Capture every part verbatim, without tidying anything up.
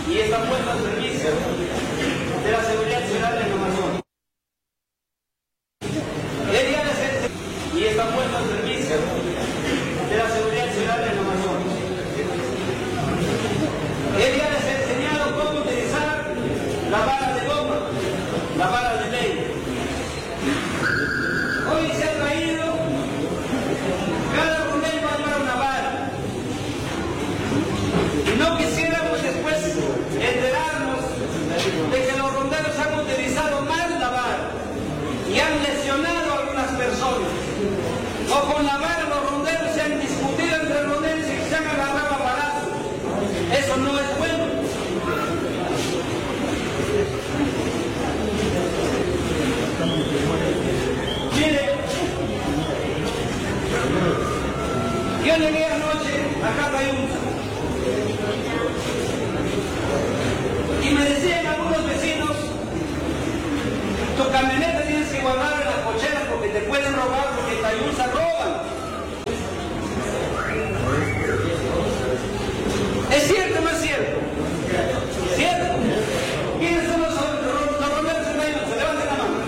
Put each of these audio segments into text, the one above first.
y está puesto al servicio de la seguridad ciudadana en Amazonas. Ella es y está puesto al servicio de la seguridad ciudadana en Amazonas. Ella les ha enseñado cómo utilizar la vara de goma, la vara de ley. Hoy se ha traído, cada rondel va a llevar una vara. Y no quisiéramos después enterarnos de que los ronderos han utilizado mal la vara y han lesionado a algunas personas. O con la vara los ronderos se han discutido entre ronderos y se han agarrado a balazos. Eso no es bueno. Mire, yo llegué anoche a Catayunza y me decían algunos vecinos: tu camioneta tienes que guardar en la cochera porque te pueden robar, porque en Catayunza roban. ¿Es cierto o no es cierto? ¿Cierto? ¿Quiénes son los, los, los ronderos en Catayunza? Levanten la mano.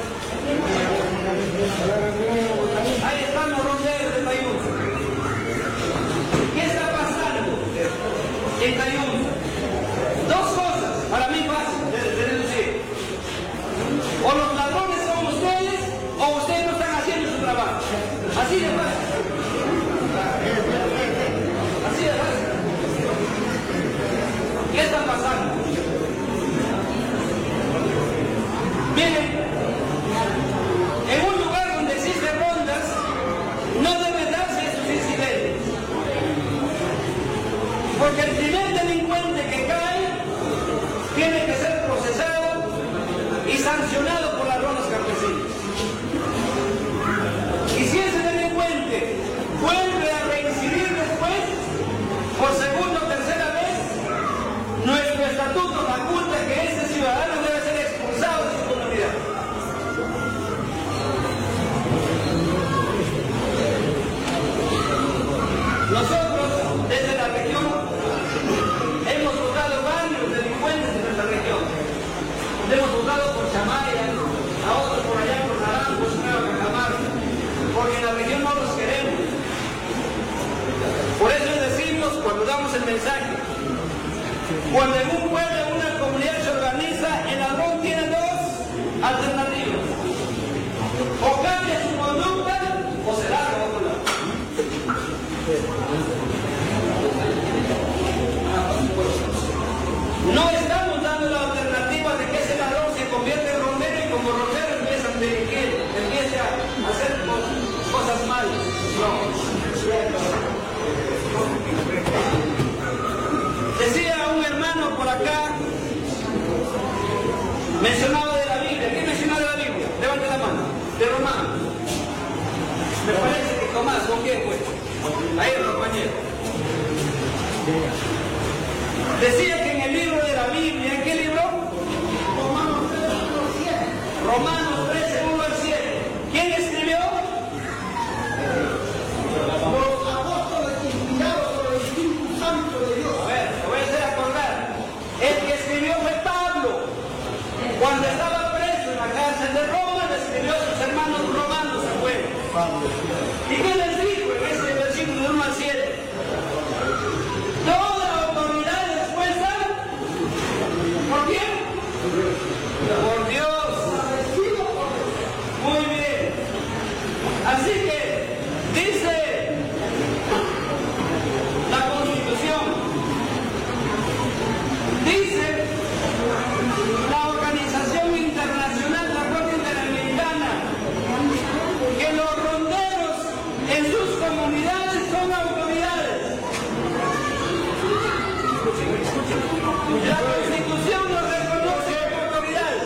Ahí están los ronderos de Catayunza. ¿Qué está pasando en Catayunza? Dos cosas, para mí fácil de, de deducir. O los ladrones son ustedes, o ustedes no están haciendo su trabajo. Así de fácil. Así de fácil. ¿Qué está pasando? Miren, en un lugar donde existen rondas, no deben darse estos incidentes. Porque el primer delincuente que cae tiene que ser procesado y sancionado por las rondas campesinas. Y si ese delincuente vuelve a reincidir después, por segunda o tercera vez, nuestro estatuto faculta que ese ciudadano debe ser expulsado de su comunidad. Nosotros, desde la región, hemos votado varios delincuentes de nuestra región. Hemos votado por Chamaya, a otros por allá por Naranjos, Nueva Cajamarca, porque en la región no los queremos. Por eso decimos, cuando damos el mensaje, cuando en un pueblo, en una comunidad se organiza, el ladrón tiene dos alternativas: o cambia su conducta o se larga a otro lado. No estamos dando la alternativa de que ese ladrón se convierta en rondero y como rondero empieza a delinquir, empiece a hacer cosas malas. No. Decía un hermano por acá, mencionaba de la Biblia. ¿Qué mencionaba de la Biblia? Levante la mano. De Romano. Me parece que Tomás, ¿con quién fue? Ahí el compañero. Decía que en el libro de la Biblia, ¿en qué libro? Romanos tres, uno al siete. Romanos tres, uno al siete. ¿Quién escribió? Los apóstoles inspirados por el Espíritu Santo de Dios. A ver, te voy a hacer acordar. El que escribió fue Pablo. Cuando estaba preso en la cárcel de Roma, le escribió a sus hermanos romanos, ¿se acuerdan? ¿Y qué les dijo en ese versículo de uno al siete? Toda autoridad es puesta ¿por quién? Por Dios. Muy bien. Así que dice la Constitución, dice la Organización Internacional de la Corte Interamericana, que los ronderos en sus comunidades son autoridades. La Constitución los reconoce como autoridades.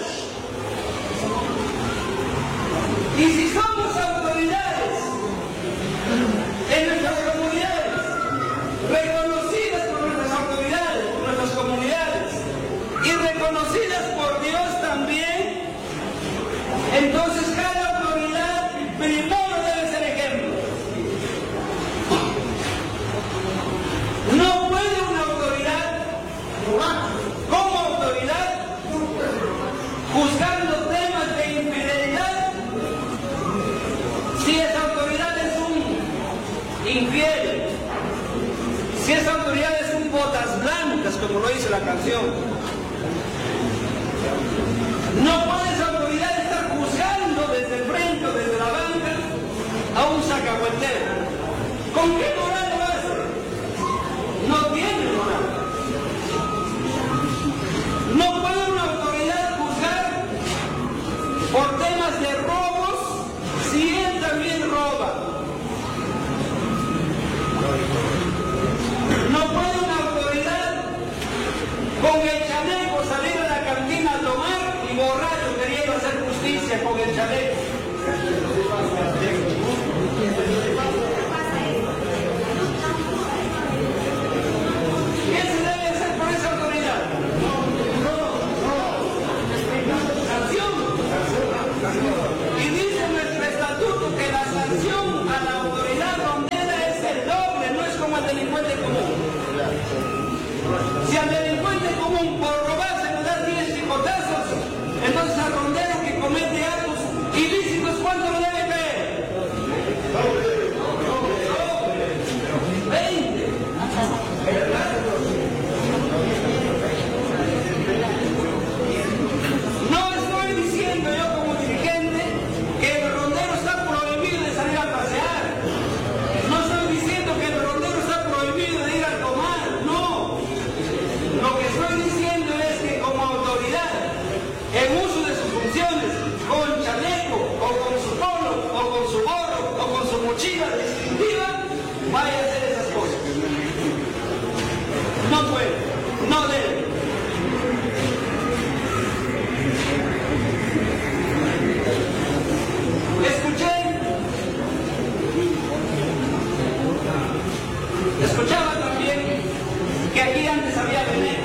Y si somos autoridades en nuestras comunidades, reconocidas por nuestras autoridades, por nuestras comunidades, y reconocidas por Dios también, entonces cada autoridad primero debe ser ejemplo. No puede una autoridad robar. botas blancas, como lo dice la canción. No puedes, autoridad, estar juzgando desde el frente o desde la banca a un sacahuetero. ¿Con qué moral lo hace? No tiene moral. No puede una autoridad juzgar por temas de robos si él también roba. No puede una autoridad con el chaleco salir a la cantina a tomar y borracho queriendo hacer justicia con el chaleco. ¿Qué se debe hacer por esa autoridad? Sanción. Y dice nuestro estatuto que la sanción a la autoridad rondera es el doble, no es como al delincuente común. Si al delincuente común por robar se le da diez picotazos, entonces al rondero que comete actos ilícitos, ¿cuánto le debe caer? veinte. No estoy diciendo yo como dirigente que el rondero está prohibido de salir a pasear. No estoy diciendo que el rondero está prohibido de ir a tomar. No. Lo que estoy diciendo es que como autoridad, en uso de sus funciones, con chaleco, o con su polo, o con su gorro, o con su mochila distintiva, vaya a hacer esas cosas. No puede, no debe. Escuché, escuchaba también que aquí antes había veneno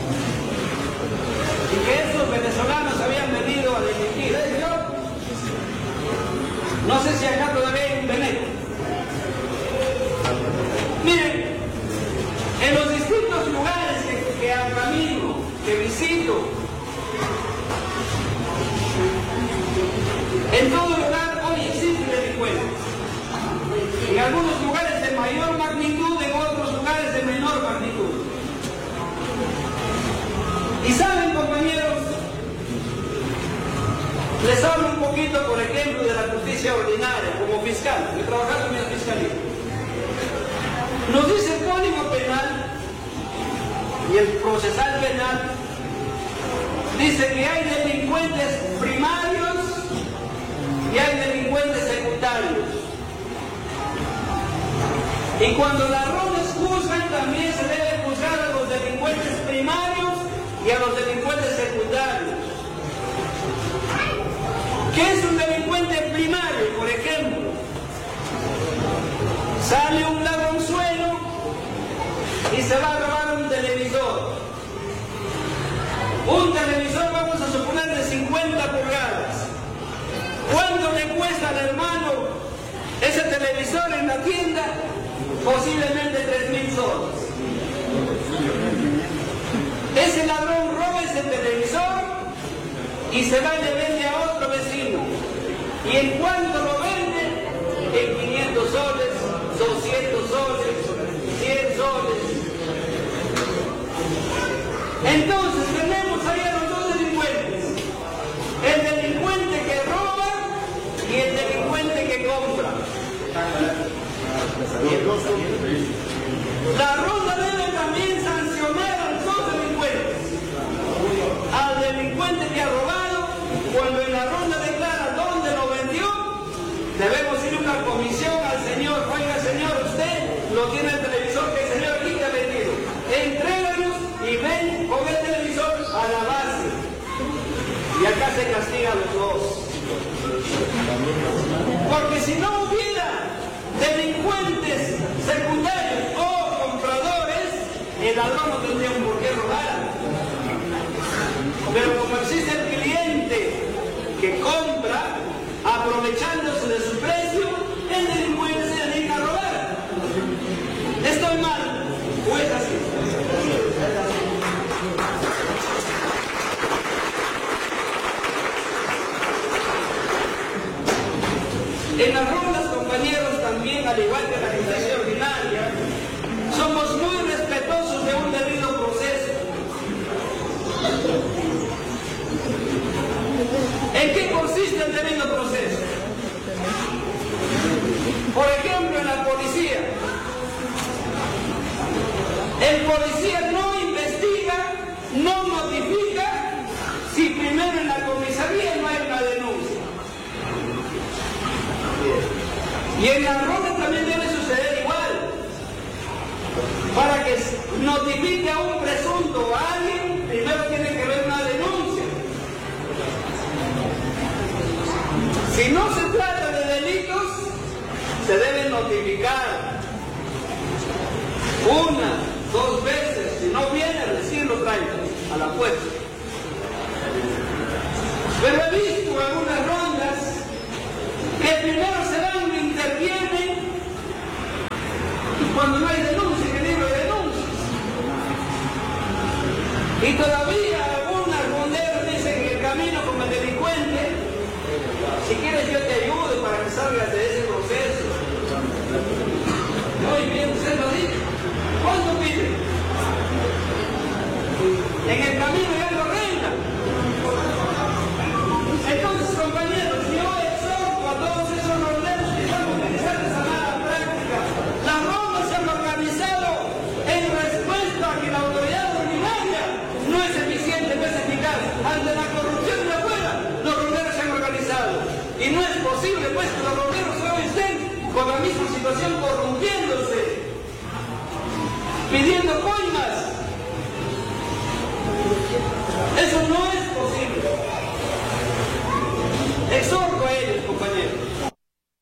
y que estos venezolanos habían venido a delinquir. No sé si acá todavía hay un veneno. Miren, en los distintos lugares que, que camino, que visito, en todo lugar hoy existen delincuentes. En algunos lugares de mayor magnitud, en otros lugares de menor magnitud. Y saben, compañeros, les hablo un poquito, por ejemplo, de la justicia ordinaria, como fiscal, he trabajado en la fiscalía. Nos dice el Código Penal y el procesal penal, dice que hay delincuentes primarios y hay delincuentes secundarios. Y cuando las rondas juzgan, también se debe juzgar a los delincuentes primarios y a los delincuentes secundarios. ¿Qué es un delincuente primario? Por ejemplo, sale un ladronzuelo y se va a robar un televisor. Un televisor, vamos a suponer, de cincuenta pulgadas. ¿Cuánto le cuesta al hermano ese televisor en la tienda? Posiblemente tres mil soles. Ese ladrón roba ese televisor y se va y le vende a otro vecino. Y en cuanto lo vende, en quinientos soles, doscientos soles, cien soles. Entonces tenemos ahí a los dos delincuentes. El delincuente que roba y el delincuente que compra. La ronda debe también sancionar a los dos delincuentes. Al delincuente que ha robado, cuando en la ronda declara dónde lo vendió, debemos ir a una comisión al señor. Oiga, señor, usted lo tiene el televisor que el señor aquí te ha vendido. Entréganos y ven con el televisor a la base. Y acá se castiga a los dos. Porque si no hubiera delincuentes secundarios o compradores, el ladrón no tendría un por qué robar. Pero como existe el cliente que compra, aprovechándose de su precio, el delincuente se dedica a robar. ¿Estoy mal o es así? En las rondas, compañeros, también, al igual que en la justicia ordinaria, somos muy respetuosos de un policía no investiga, no notifica, si primero en la comisaría no hay una denuncia. Y en la ronda también debe suceder igual. Para que notifique a un presunto o a alguien, primero tiene que haber una denuncia. Si no se trata de delitos, se debe notificar una, dos veces. Si no viene, recién lo traen a la puerta. Pero he visto algunas rondas que primero se dan, lo intervienen, y cuando no hay denuncia, que libro de denuncias. Y todavía algunas ronderas dicen que el camino como el delincuente, si quieres yo te ayudo para que salgas de ese proceso. Muy bien, usted lo dice. ¿Cuánto pide? En el camino ya lo arreglan. Entonces, compañeros, yo exhorto a todos esos ronderos que están utilizando esa mala práctica. Las rondas se han organizado en respuesta a que la autoridad ordinaria no es eficiente, no es eficaz. Ante la corrupción de afuera, los ronderos se han organizado. Y no es posible, pues, que los ronderos hoy estén con la misma situación, corrompiéndose, pidiendo coimas. Eso no es posible.